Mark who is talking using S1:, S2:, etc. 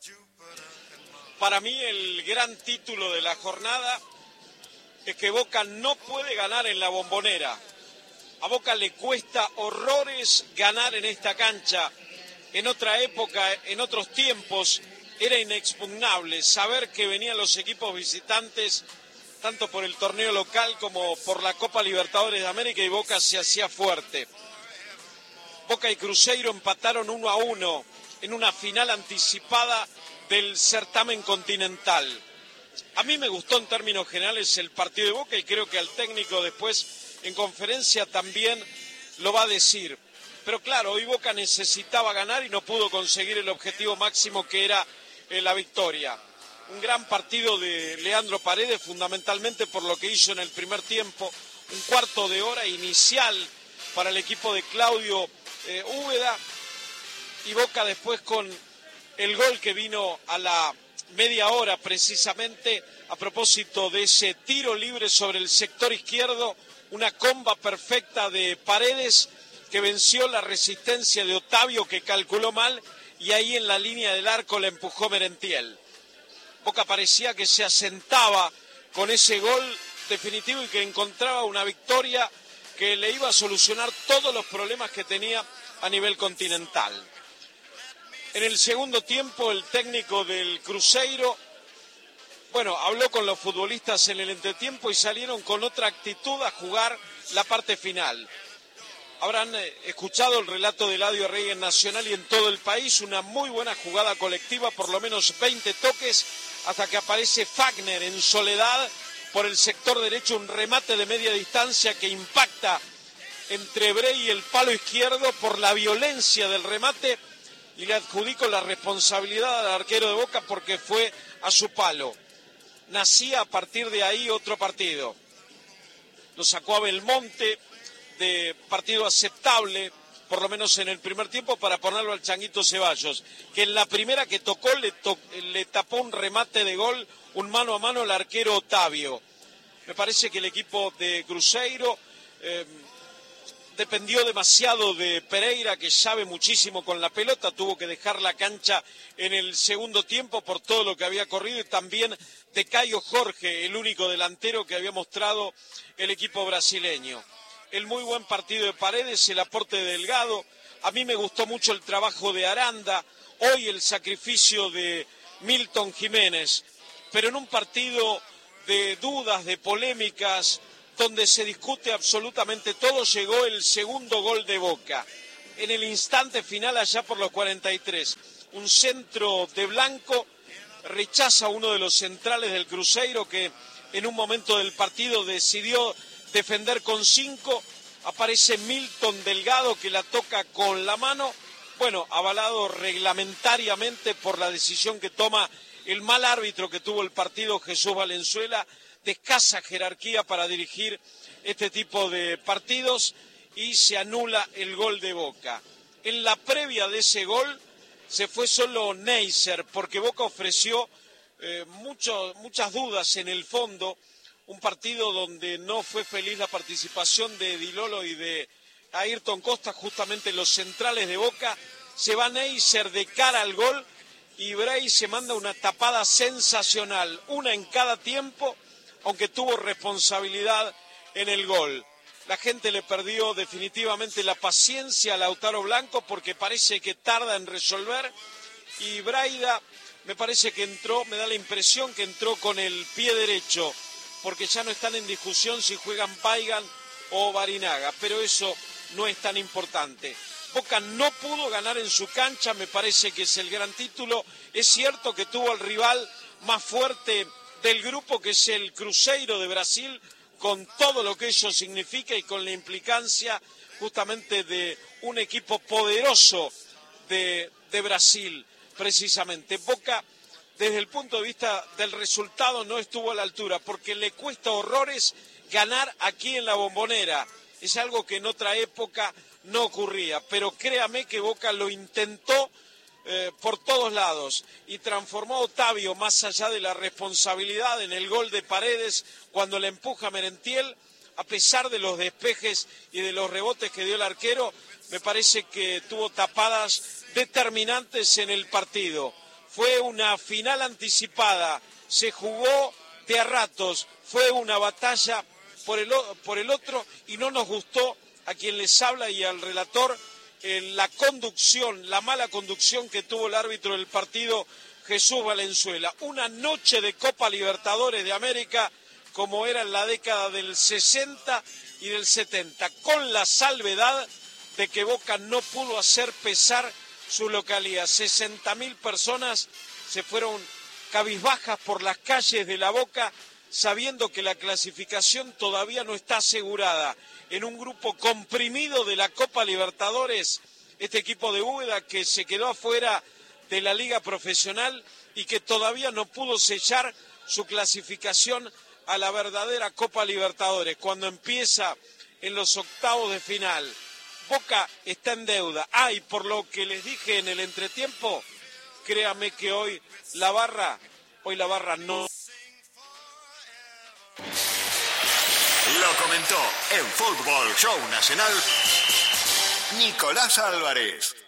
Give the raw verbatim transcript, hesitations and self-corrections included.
S1: Para mí el gran título de la jornada es que Boca no puede ganar en la Bombonera. A Boca le cuesta horrores ganar en esta cancha. En otra época, en otros tiempos, era inexpugnable saber que venían los equipos visitantes, tanto por el torneo local como por la Copa Libertadores de América, y Boca se hacía fuerte. Boca y Cruzeiro empataron uno a uno en una final anticipada del certamen continental. A mí me gustó en términos generales el partido de Boca y creo que al técnico después en conferencia también lo va a decir. Pero claro, hoy Boca necesitaba ganar y no pudo conseguir el objetivo máximo que era eh, la victoria. Un gran partido de Leandro Paredes, fundamentalmente por lo que hizo en el primer tiempo. Un cuarto de hora inicial para el equipo de Claudio eh, Úbeda. Y Boca después con el gol que vino a la media hora precisamente a propósito de ese tiro libre sobre el sector izquierdo, una comba perfecta de Paredes que venció la resistencia de Otavio, que calculó mal, y ahí en la línea del arco la empujó Merentiel. Boca parecía que se asentaba con ese gol definitivo y que encontraba una victoria que le iba a solucionar todos los problemas que tenía a nivel continental. En el segundo tiempo, el técnico del Cruzeiro, bueno, habló con los futbolistas en el entretiempo y salieron con otra actitud a jugar la parte final. Habrán escuchado el relato de Eladio Rey en Nacional y en todo el país, una muy buena jugada colectiva, por lo menos veinte toques, hasta que aparece Fagner en soledad por el sector derecho, un remate de media distancia que impacta entre Brey y el palo izquierdo por la violencia del remate, y le adjudico la responsabilidad al arquero de Boca porque fue a su palo. Nacía a partir de ahí otro partido. Lo sacó a Belmonte de partido aceptable, por lo menos en el primer tiempo, para ponerlo al Changuito Ceballos, que en la primera que tocó le, to le tapó un remate de gol, un mano a mano al arquero Otavio. Me parece que el equipo de Cruzeiro eh, dependió demasiado de Pereira, que sabe muchísimo con la pelota, tuvo que dejar la cancha en el segundo tiempo por todo lo que había corrido, y también de Caio Jorge, el único delantero que había mostrado el equipo brasileño. El muy buen partido de Paredes, el aporte de Delgado, a mí me gustó mucho el trabajo de Aranda, hoy el sacrificio de Milton Jiménez, pero en un partido de dudas, de polémicas, donde se discute absolutamente todo, llegó el segundo gol de Boca. En el instante final, allá por los cuarenta y tres, un centro de Blanco rechaza a uno de los centrales del Cruzeiro, que en un momento del partido decidió defender con cinco. Aparece Milton Delgado, que la toca con la mano, bueno, avalado reglamentariamente por la decisión que toma el mal árbitro que tuvo el partido, Jesús Valenzuela, de escasa jerarquía para dirigir este tipo de partidos, y se anula el gol de Boca. En la previa de ese gol se fue solo Neisser, porque Boca ofreció eh, mucho, muchas dudas en el fondo, un partido donde no fue feliz la participación de Di Lolo y de Ayrton Costa, justamente los centrales de Boca. Se va Neisser de cara al gol y Brey se manda una tapada sensacional, una en cada tiempo, aunque tuvo responsabilidad en el gol. La gente le perdió definitivamente la paciencia a Lautaro Blanco porque parece que tarda en resolver, y Braida me parece que entró, me da la impresión que entró con el pie derecho, porque ya no están en discusión si juegan Paigan o Barinaga, pero eso no es tan importante. Boca no pudo ganar en su cancha, me parece que es el gran título. Es cierto que tuvo al rival más fuerte del grupo, que es el Cruzeiro de Brasil, con todo lo que ello significa y con la implicancia justamente de un equipo poderoso de, de Brasil, precisamente. Boca, desde el punto de vista del resultado, no estuvo a la altura, porque le cuesta horrores ganar aquí en la Bombonera. Es algo que en otra época no ocurría, pero créame que Boca lo intentó Eh, por todos lados, y transformó a Otavio, más allá de la responsabilidad, en el gol de Paredes cuando le empuja a Merentiel. A pesar de los despejes y de los rebotes que dio el arquero, me parece que tuvo tapadas determinantes en el partido. fue una final anticipada, se jugó de a ratos, fue una batalla por el, por el otro y no nos gustó a quien les habla y al relator eh, la conducción, la mala conducción que tuvo el árbitro del partido, Jesús Valenzuela. Una noche de Copa Libertadores de América como era en la década del sesenta y del setenta, con la salvedad de que Boca no pudo hacer pesar su localía. sesenta mil personas se fueron cabizbajas por las calles de La Boca, sabiendo que la clasificación todavía no está asegurada. En un grupo comprimido de la Copa Libertadores, este equipo de Úbeda que se quedó afuera de la Liga Profesional y que todavía no pudo sellar su clasificación a la verdadera Copa Libertadores. Cuando empieza en los octavos de final, Boca está en deuda. Ah, y por lo que les dije en el entretiempo, créame que hoy la barra, hoy la barra no.
S2: Lo comentó en Fútbol Show Nacional Nicolás Álvarez.